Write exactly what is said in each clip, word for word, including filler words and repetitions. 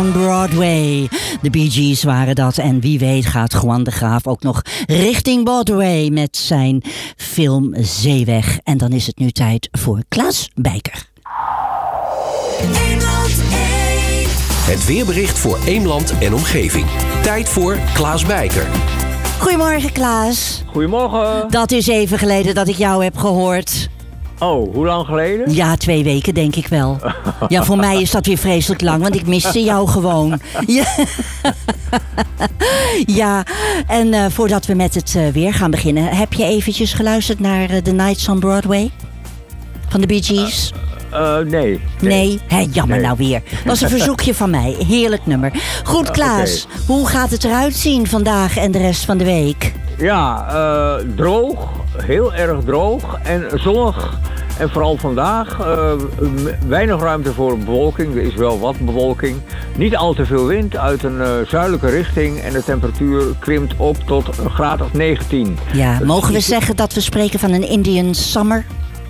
on Broadway. De Bee Gees waren dat. En wie weet gaat Juan de Graaf ook nog richting Broadway met zijn film Zeeweg. En dan is het nu tijd voor Klaas Bijker. Het weerbericht voor Eemland en omgeving. Tijd voor Klaas Bijker. Goedemorgen, Klaas. Goedemorgen. Dat is even geleden dat ik jou heb gehoord. Oh, hoe lang geleden? Ja, twee weken denk ik wel. Ja, voor mij is dat weer vreselijk lang, want ik miste jou gewoon. Ja, ja en uh, voordat we met het uh, weer gaan beginnen, heb je eventjes geluisterd naar uh, The Nights on Broadway? Van de Bee Gees? Uh, uh, nee. Nee? Hé, jammer nee. nou weer. Was een verzoekje van mij. Heerlijk nummer. Goed, Klaas. Uh, okay. Hoe gaat het eruit zien vandaag en de rest van de week? Ja, uh, droog. Heel erg droog en zonnig. En vooral vandaag uh, weinig ruimte voor bewolking. Er is wel wat bewolking. Niet al te veel wind uit een uh, zuidelijke richting. En de temperatuur krimpt op tot een graad of negentien. Ja, mogen we zeggen dat we spreken van een Indian summer?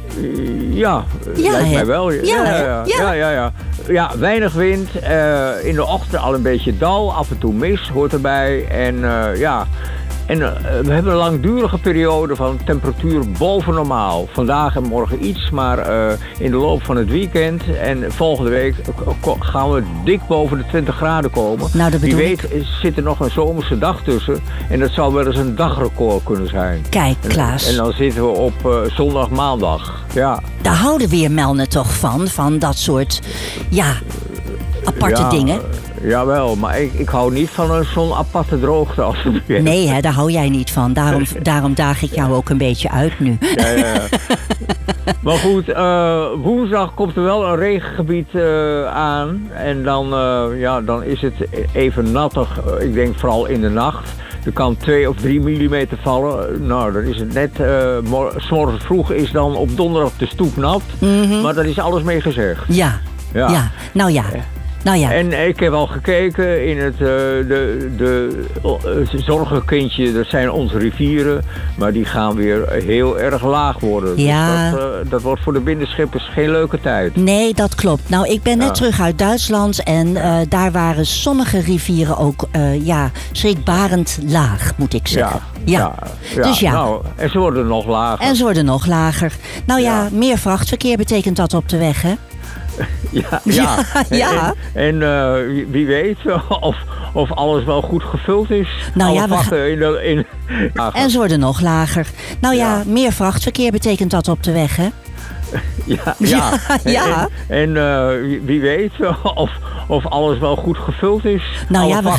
Ja, ja lijkt hè? mij wel. Ja, ja, ja, ja, ja, ja, ja. ja weinig wind. Uh, in de ochtend al een beetje dal. Af en toe mist hoort erbij. En uh, ja... En uh, we hebben een langdurige periode van temperatuur boven normaal. Vandaag en morgen iets, maar uh, in de loop van het weekend en volgende week gaan we dik boven de twintig graden komen. Nou, dat Wie bedoel weet ik. zit er nog een zomerse dag tussen en dat zou wel eens een dagrecord kunnen zijn. Kijk, Klaas. En, en dan zitten we op uh, zondag, maandag. Ja. Daar houden weermelden toch van, van dat soort, ja, aparte ja, dingen. Jawel, maar ik, ik hou niet van zo'n aparte droogte als het weer. Nee, hè, daar hou jij niet van. Daarom, daarom daag ik jou ook een beetje uit nu. Ja, ja, ja. Maar goed, uh, woensdag komt er wel een regengebied uh, aan. En dan, uh, ja, dan is het even nattig. Uh, ik denk vooral in de nacht. Er kan twee of drie millimeter vallen. Nou, dan is het net, uh, mor- 's morgens vroeg is dan op donderdag de stoep nat. Mm-hmm. Maar daar is alles mee gezegd. Ja, ja. ja. nou ja. Nou ja. En ik heb al gekeken in het uh, de, de, uh, zorgenkindje, dat zijn onze rivieren, maar die gaan weer heel erg laag worden. Ja. Dus dat, uh, dat wordt voor de binnenschippers geen leuke tijd. Nee, dat klopt. Nou, ik ben net ja. terug uit Duitsland en uh, daar waren sommige rivieren ook uh, ja, schrikbarend laag, moet ik zeggen. Ja. Ja. ja. Dus ja. Nou, en ze worden nog lager. En ze worden nog lager. Nou ja, ja. meer vrachtverkeer betekent dat op de weg, hè? Ja, ja. ja, ja. En, en uh, wie weet of, of alles wel goed gevuld is. Nou ja, we ga... in de, in... ja, en ze worden nog lager. Nou ja, ja, meer vrachtverkeer betekent dat op de weg, hè? Ja, ja. ja. ja. En, en uh, wie weet of, of alles wel goed gevuld is. Nou ja, we,